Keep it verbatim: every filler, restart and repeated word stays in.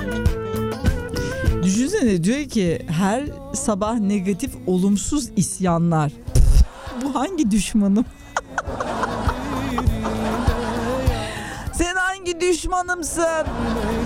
Düşünsene, diyor ki her sabah negatif olumsuz isyanlar. Bu hangi düşmanım? Sen hangi düşmanımsın?